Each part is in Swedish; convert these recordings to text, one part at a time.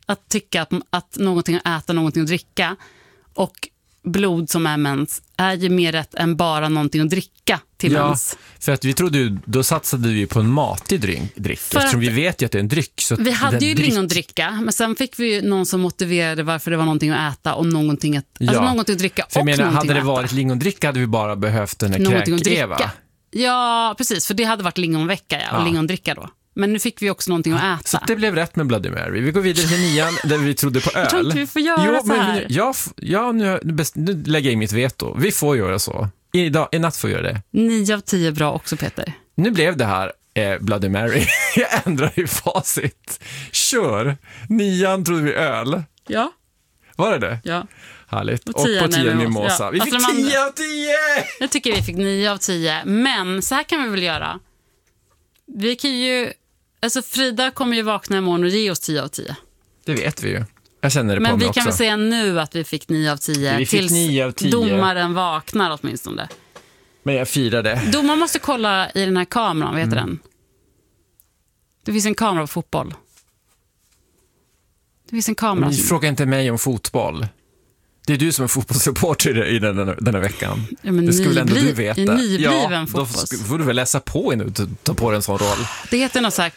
att tycka att någonting att äta, någonting att dricka och blod som är mens är ju mer rätt än bara någonting att dricka till mens. För att vi trodde ju, då satsade vi på en matig dryck eftersom vi vet ju att det är en dryck. Så vi hade ju lingondricka, men sen fick vi ju någon som motiverade varför det var någonting att äta och någonting att, någonting att dricka för och jag menar, någonting hade det att äta. varit lingondricka hade vi bara behövt den här kräk-Eva. Ja, precis, för det hade varit lingonvecka och lingondricka då. Men nu fick vi också någonting att äta. Så det blev rätt med Bloody Mary. Vi går vidare till 9 där vi trodde på öl. Jag tror inte vi får göra så här. Nu lägger jag in mitt veto. Vi får göra så. I natt får vi göra det. 9 av 10 bra också, Peter. Nu blev det här Bloody Mary. Jag ändrar ju facit. Kör. 9 trodde vi öl. Ja. Var det? Ja. Härligt. Och på 10 mimosa. Vi fick 10 av 10! Jag tycker vi fick 9 av 10. Men så här kan vi väl göra. Vi kan ju... Alltså Frida kommer ju vakna imorgon och ge oss 10 av 10. Det vet vi ju. Jag känner det men på mig vi också. kan väl säga nu att vi fick 9 av 10. Vi fick tills 9 av 10. Domaren vaknar åtminstone. Men jag firade. Domaren måste kolla i den här kameran, vet du den? Det finns en kamera på fotboll. Det finns en kamera. Men fråga inte mig om fotboll. Det är du som är fotbollsreporter i den här veckan. Ja, men det skulle ändå du veta. Nybliven då får du väl läsa på innan du tar på dig en sån roll. Det heter något så här...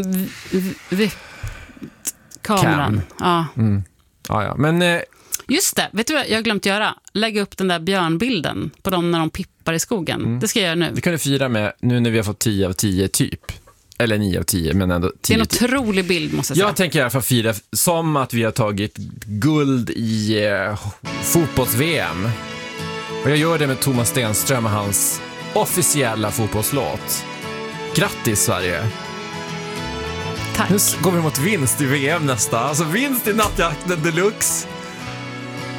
kameran. Ja. Ja. Men... Just det, vet du vad jag har glömt göra? Lägga upp den där björnbilden på dem när de pippar i skogen. Det ska jag göra nu. Det kan du fira med nu när vi har fått 10 av 10 typ. Eller 9 av 10, men ändå 10. Det är en otrolig bild, måste jag säga. Jag tänker i alla fall fira som att vi har tagit guld i fotbolls-VM. Och jag gör det med Thomas Stenström och hans officiella fotbollslåt. Grattis, Sverige! Tack. Nu går vi mot vinst i VM nästa. Alltså vinst i nattjakten deluxe.